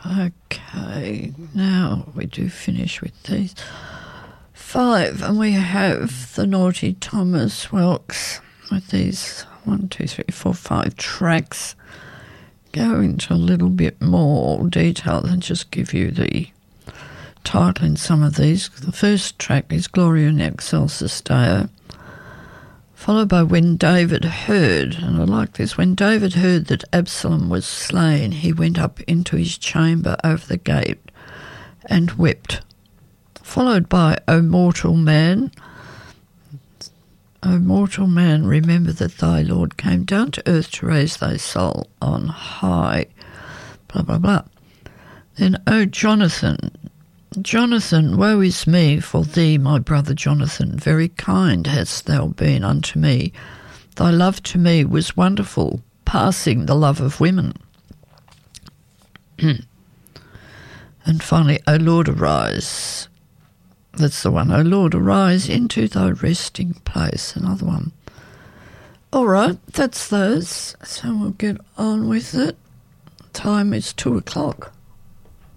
Okay, now we do finish with these 5, and we have the Naughty Thomas Welks with these 1, 2, 3, 4, 5 tracks. Go into a little bit more detail and just give you the title in some of these. The first track is Gloria in Excelsis Deo, followed by When David Heard, and I like this. When David heard that Absalom was slain, he went up into his chamber over the gate and wept. Followed by O mortal man, O mortal man, remember that thy Lord came down to earth to raise thy soul on high, blah, blah, blah. Then, O Jonathan, Jonathan, woe is me for thee, my brother Jonathan, very kind hast thou been unto me. Thy love to me was wonderful, passing the love of women. And finally, O Lord, arise. That's the one. O Lord, arise into thy resting place. Another one. All right, that's those. So we'll get on with it. Time is 2:00.